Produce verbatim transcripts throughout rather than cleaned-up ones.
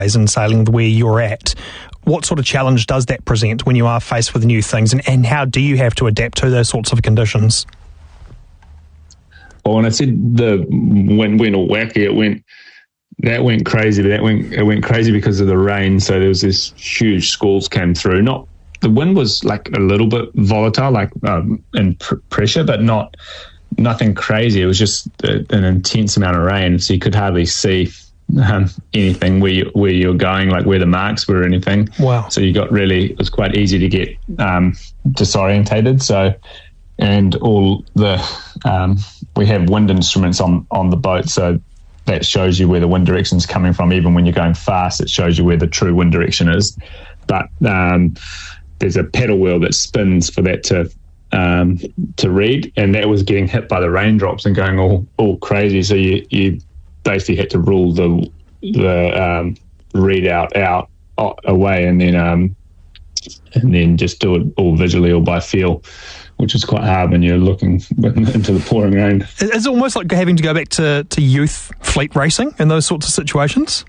and sailing with where you're at. What sort of challenge does that present when you are faced with new things, and, and how do you have to adapt to those sorts of conditions? Well, when I said the when went all wacky, it went that went crazy. That went it went crazy because of the rain. So there was this huge squalls came through. Not the wind was like a little bit volatile, like um, in pr- pressure, but not nothing crazy. It was just a, an intense amount of rain, so you could hardly see um, anything where you, where you're going, like where the marks were or anything. Wow! So you got really it was quite easy to get um, disorientated. So. And all the um, we have wind instruments on, on the boat, so that shows you where the wind direction is coming from. Even when you're going fast, it shows you where the true wind direction is. But um, there's a paddle wheel that spins for that to um, to read, and that was getting hit by the raindrops and going all, all crazy. So you, you basically had to rule the the um, readout out away, and then um, and then just do it all visually or by feel, which is quite hard when you're looking into the pouring rain. It's almost like having to go back to, to youth fleet racing in those sorts of situations.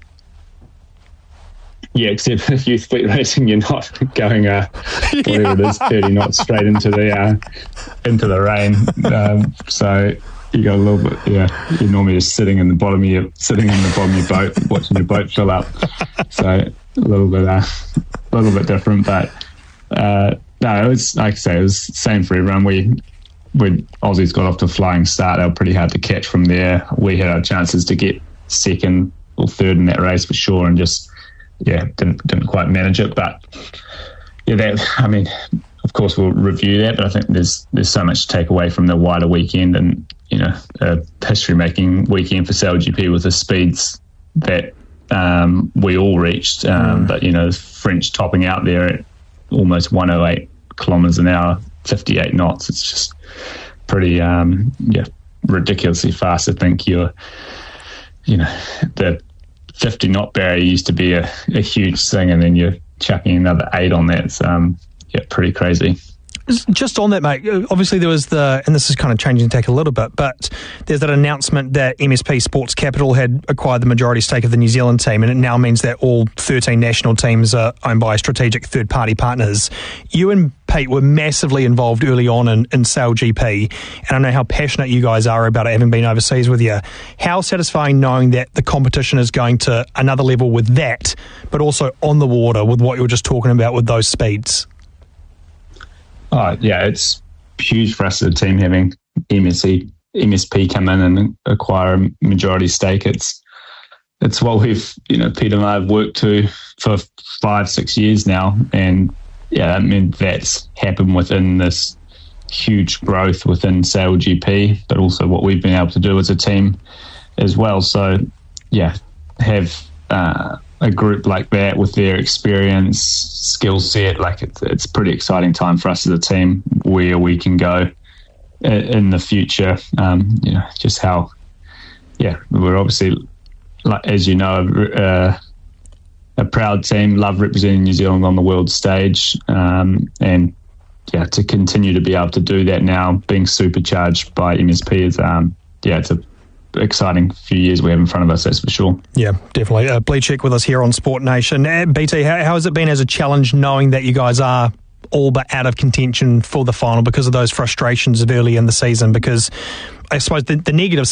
Yeah, except with youth fleet racing, you're not going uh, whatever it is, thirty knots straight into the uh, into the rain. Um, so you got a little bit. Yeah, you're normally just sitting in the bottom of your sitting in the bottom of your boat, watching your boat fill up. So a little bit, uh, a little bit different, but. Uh, No, it was like I say, it was the same for everyone. We, we Aussies got off to a flying start. They were pretty hard to catch from there. We had our chances to get second or third in that race for sure, and just yeah, didn't didn't quite manage it. But yeah, that I mean, of course we'll review that. But I think there's there's so much to take away from the wider weekend, and you know, a history making weekend for Sail G P with the speeds that um, we all reached. Um, mm. But you know, French topping out there at almost one oh eight kilometres an hour, fifty-eight knots. It's just pretty, um, yeah, ridiculously fast. I think you're, you know, the fifty knot barrier used to be a, a huge thing, and then you're chucking another eight on that. It's, um, yeah, pretty crazy. Just on that, mate, obviously there was the, and this is kind of changing tack a little bit, but there's that announcement that M S P Sports Capital had acquired the majority stake of the New Zealand team, and it now means that all thirteen national teams are owned by strategic third-party partners. You and Pete were massively involved early on in, in Sail G P, and I know how passionate you guys are about it, having been overseas with you. How satisfying knowing that the competition is going to another level with that, but also on the water with what you were just talking about with those speeds? Oh, yeah, it's huge for us as a team having M S C, M S P come in and acquire a majority stake. It's it's what we've, you know, Peter and I have worked to for five, six years now. And, yeah, I mean, that's happened within this huge growth within Sail G P, but also what we've been able to do as a team as well. So, yeah, have... Uh, a group like that with their experience, skill set, like it's, it's a pretty exciting time for us as a team where we can go in the future. Um, you know, just how, yeah, we're obviously, like, as you know, uh, a proud team, love representing New Zealand on the world stage. Um, and yeah, to continue to be able to do that now, being supercharged by M S P is, um, yeah, it's a exciting few years we have in front of us, that's for sure. Yeah, definitely. Uh, Bleachek with us here on Sport Nation. Uh, B T, how, how has it been as a challenge knowing that you guys are all but out of contention for the final because of those frustrations of early in the season? Because I suppose the, the negative